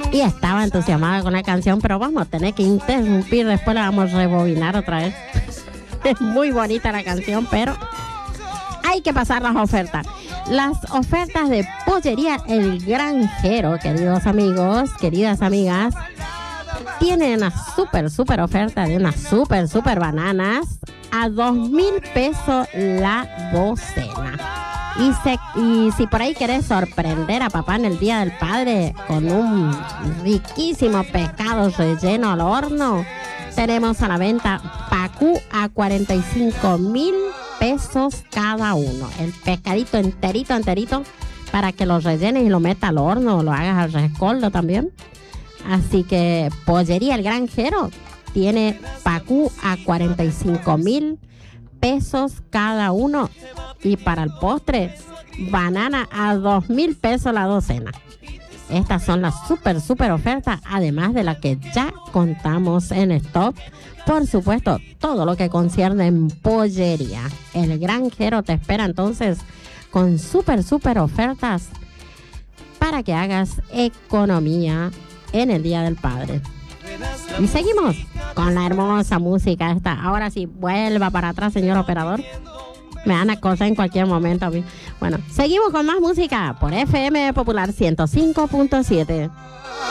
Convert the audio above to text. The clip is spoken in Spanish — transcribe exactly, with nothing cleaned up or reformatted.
y estaba entusiasmada con la canción, pero vamos a tener que interrumpir, después la vamos a rebobinar otra vez. Es muy bonita la canción, pero hay que pasar las ofertas. Las ofertas de Pollería El Granjero, queridos amigos, queridas amigas, tienen una súper, súper oferta de unas súper, súper bananas a dos mil pesos la docena. Y, se, y si por ahí querés sorprender a papá en el Día del Padre con un riquísimo pescado relleno al horno, tenemos a la venta pacú a cuarenta y cinco mil pesos cada uno. El pescadito enterito, enterito, para que lo rellenes y lo metas al horno o lo hagas al rescoldo también. Así que Pollería El Granjero tiene pacú a cuarenta y cinco mil pesos cada uno. Y para el postre, banana a dos mil pesos la docena. Estas son las súper, súper ofertas, además de las que ya contamos en stock. Por supuesto, todo lo que concierne en pollería. El Granjero te espera entonces con súper, súper ofertas para que hagas economía en el Día del Padre. Y seguimos con la hermosa música esta. Ahora sí, vuelva para atrás, señor operador. Me dan a cosa en cualquier momento a mí. Bueno, seguimos con más música por F M Popular ciento cinco punto siete.